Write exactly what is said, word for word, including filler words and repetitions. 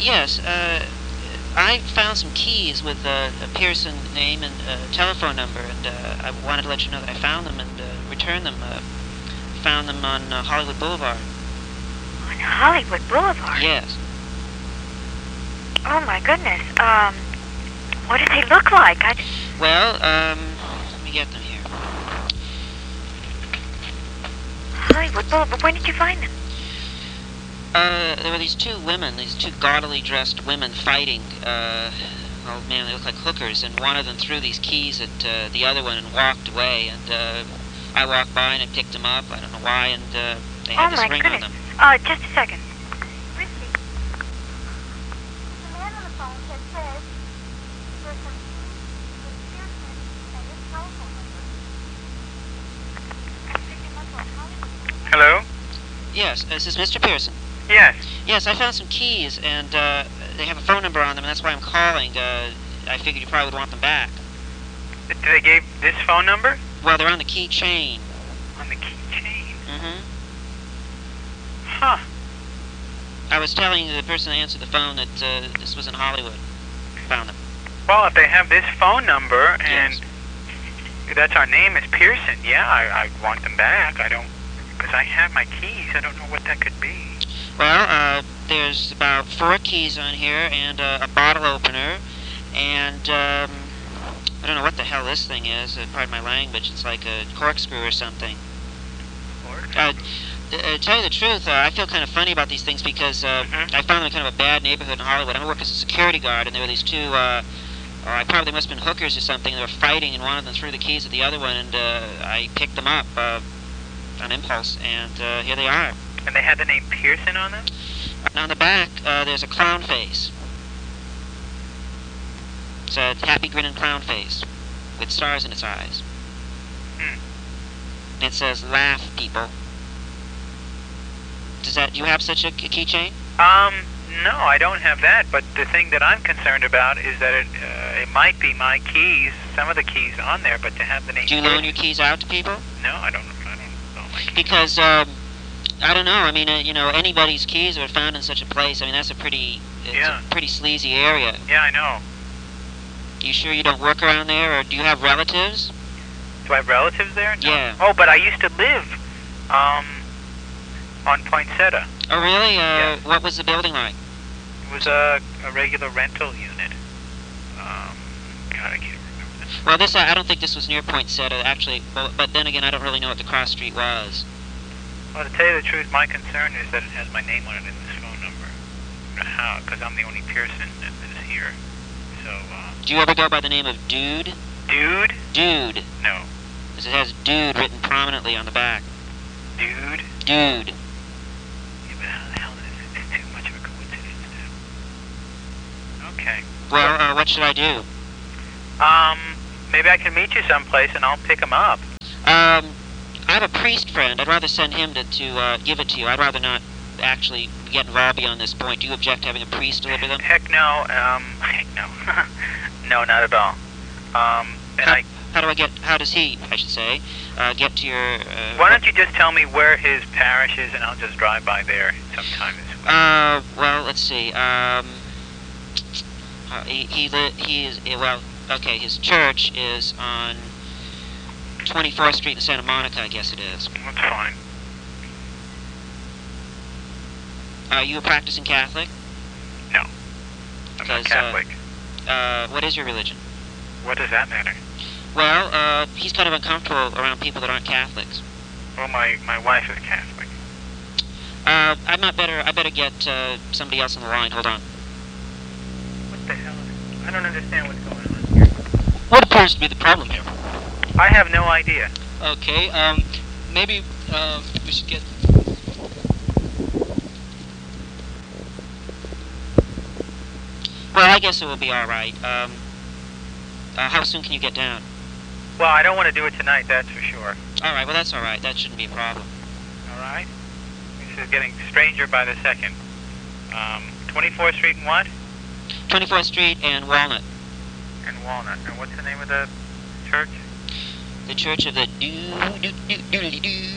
yes, uh, I found some keys with uh, a Pearson name and uh, telephone number, and uh, I wanted to let you know that I found them and uh, returned them. Uh, found them on uh, Hollywood Boulevard. On Hollywood Boulevard? Yes. Oh, my goodness. Um, what did they look like? I... Well, um, let me get them here. Hollywood Boulevard. When did you find them? Uh, there were these two women, these two gaudily dressed women fighting. Uh, oh man, they look like hookers, and one of them threw these keys at uh, the other one and walked away, and uh, I walked by and I picked them up, I don't know why, and uh, they had oh this my ring goodness. on them. Uh, just a second. Richie, the man on the phone said says there's some keys with Pearson and his telephone number. I picked him up on Hollywood. Hello? Yes, this is Mister Pearson. Yes. Yes, I found some keys, and uh, they have a phone number on them, and that's why I'm calling. Uh, I figured you probably would want them back. Did they give this phone number? Well, they're on the keychain. On the keychain? Mm-hmm. Huh. I was telling the person that answered the phone that uh, this was in Hollywood. Found them. Well, if they have this phone number, and Yes. that's our name is Pearson, yeah, I, I want them back. I don't, because I have my keys. I don't know what that could be. Well, uh, there's about four keys on here, and uh, a bottle opener, and um, I don't know what the hell this thing is. Uh, pardon my language. It's like a corkscrew or something. Uh, to tell you the truth, uh, I feel kind of funny about these things because uh, Mhm. I found them in kind of a bad neighborhood in Hollywood. I work as a security guard, and there were these two, uh, or I probably must have been hookers or something. They were fighting, and one of them threw the keys at the other one, and uh, I picked them up uh, on impulse, and uh, here they are. And they had the name Pearson on them? And on the back, uh, there's a clown face. It's a happy grinning clown face with stars in its eyes. Hmm. It says, "Laugh, people." Does that? Do you have such a, a keychain? Um, no, I don't have that, but the thing that I'm concerned about is that it, uh, it might be my keys, some of the keys on there, but to have the name Do you Pearson- loan your keys out to people? No, I don't, I don't know my keys. Because, um, I don't know. I mean, uh, you know, anybody's keys are found in such a place. I mean, that's a pretty, it's Yeah. a pretty sleazy area. Yeah, I know. You sure you don't work around there, or do you have relatives? Do I have relatives there? No. Yeah. Oh, but I used to live, um, on Poinsettia. Oh, really? Uh, Yeah. What was the building like? It was a, a regular rental unit. Um, God, I can't remember this. Well, this, I don't think this was near Poinsettia, actually, well, but then again, I don't really know what the cross street was. Well, to tell you the truth, my concern is that it has my name on it in this phone number. How? Because I'm the only Pearson that is here. So, uh, Do you ever go by the name of Dude? dude? Dude. No. Because it has Dude written prominently on the back. Dude? Dude. Yeah, but how the hell is this? It's too much of a coincidence now. Okay. Well, uh, what should I do? Um, maybe I can meet you someplace and I'll pick them up. Um, I have a priest friend. I'd rather send him to, to uh, give it to you. I'd rather not actually get involved beyond this point. Do you object to having a priest deliver them? Heck no. Um, heck no. No, not at all. Um, and How, I... how do I get, how does he, I should say, uh, get to your... Uh, Why don't you just tell me where his parish is and I'll just drive by there sometime this week. Uh, well, let's see. Um, uh, he, he, li- he is, eh, well, okay, his church is on twenty-fourth Street in Santa Monica, I guess it is. That's fine. Are you a practicing Catholic? No. I'm not Because, uh, Catholic. Uh, what is your religion? What does that matter? Well, uh, he's kind of uncomfortable around people that aren't Catholics. Well, my, my wife is Catholic. Uh, I'm not better, I better get, uh, somebody else on the line. Hold on. What the hell is this? I don't understand what's going on here. What appears to be the problem here? I have no idea. Okay, um, maybe, uh, we should get... Well, I guess it will be alright. Um, uh, how soon can you get down? Well, I don't want to do it tonight, that's for sure. Alright, well, that's alright. That shouldn't be a problem. All right? This is getting stranger by the second. Um, twenty-fourth Street and what? twenty-fourth Street and Walnut. And Walnut. And what's the name of the church? The Church of the Doo Doo Doo Doodly Doo.